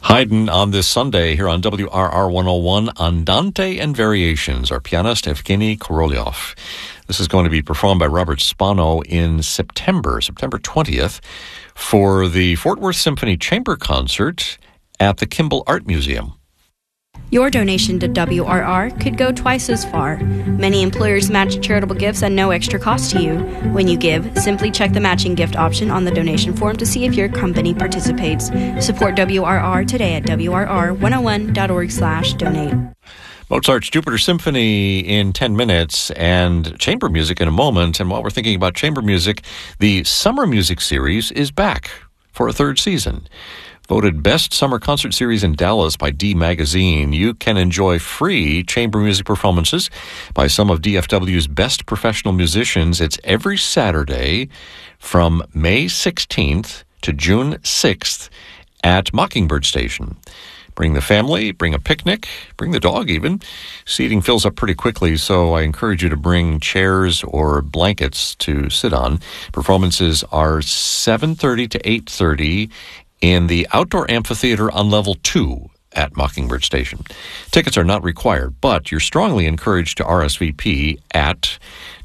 Haydn on this Sunday here on WRR 101, Andante and Variations, our pianist Evgeny Korolyov. This is going to be performed by Robert Spano in September 20th, for the Fort Worth Symphony Chamber Concert at the Kimball Art Museum. Your donation to WRR could go twice as far. Many employers match charitable gifts at no extra cost to you. When you give, simply check the matching gift option on the donation form to see if your company participates. Support WRR today at WRR101.org/donate. Mozart's Jupiter Symphony in 10 minutes and chamber music in a moment. And while we're thinking about chamber music, the Summer Music Series is back for a third season. Voted Best Summer Concert Series in Dallas by D Magazine, you can enjoy free chamber music performances by some of DFW's best professional musicians. It's every Saturday from May 16th to June 6th at Mockingbird Station. Bring the family, bring a picnic, bring the dog even. Seating fills up pretty quickly, so I encourage you to bring chairs or blankets to sit on. Performances are 7:30 to 8:30 in the outdoor amphitheater on level 2 at Mockingbird Station. Tickets are not required, but you're strongly encouraged to RSVP at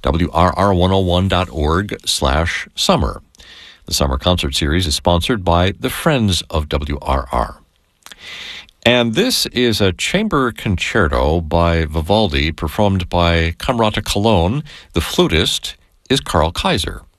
WRR101.org/summer. The Summer Concert Series is sponsored by the Friends of WRR. And this is a chamber concerto by Vivaldi, performed by Camerata Cologne. The flutist is Carl Kaiser.